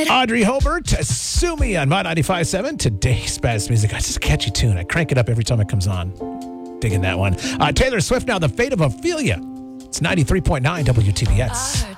Audrey Hobart, Sue Me on My 95.7. Today's best music. It's a catchy tune. I crank it up every time it comes on. Digging that one. Taylor Swift now, The Fate of Ophelia. It's 93.9 WTBS.